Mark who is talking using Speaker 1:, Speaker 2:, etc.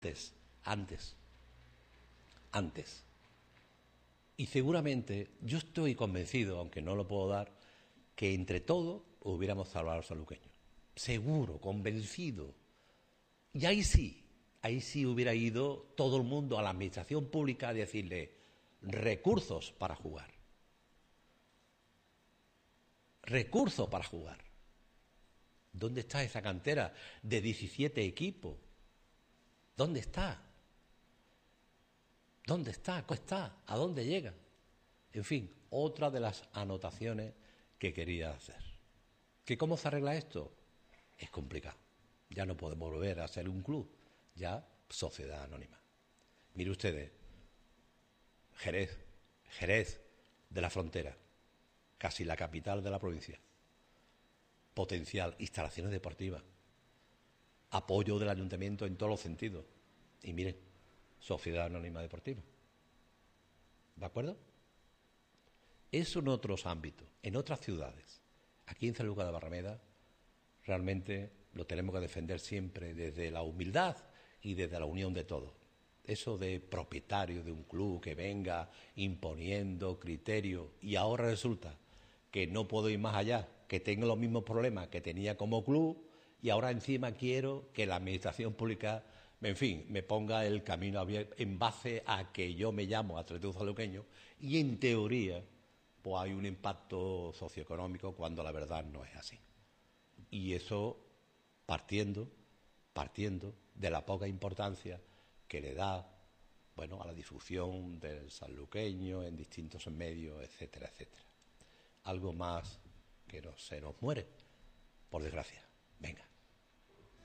Speaker 1: antes. Y seguramente, yo estoy convencido, aunque no lo puedo dar, que entre todos hubiéramos salvado a los sanluqueños. Seguro, convencido. Y ahí sí hubiera ido todo el mundo a la administración pública a decirle recursos para jugar. Recursos para jugar. ¿Dónde está esa cantera de 17 equipos? ¿Dónde está? ¿Dónde está? ¿Cómo está? ¿A dónde llega? En fin, otra de las anotaciones que quería hacer. ¿Que cómo se arregla esto? Es complicado. Ya no podemos volver a ser un club, ya sociedad anónima. Mire ustedes, Jerez de la Frontera, casi la capital de la provincia. Potencial, instalaciones deportivas, apoyo del ayuntamiento en todos los sentidos. Y miren, sociedad anónima deportiva. ¿De acuerdo? Eso en otros ámbitos, en otras ciudades. Aquí en Sanlúcar de Barrameda realmente lo tenemos que defender siempre desde la humildad y desde la unión de todos. Eso de propietario de un club que venga imponiendo criterios y ahora resulta que no puedo ir más allá, que tengo los mismos problemas que tenía como club y ahora encima quiero que la administración pública, en fin, me ponga el camino abierto en base a que yo me llamo Atlético Sanluqueño y en teoría pues hay un impacto socioeconómico cuando la verdad no es así. Y eso partiendo de la poca importancia que le da, bueno, a la difusión del sanluqueño en distintos medios, etcétera, etcétera. Algo más que no se nos muere, por desgracia. Venga.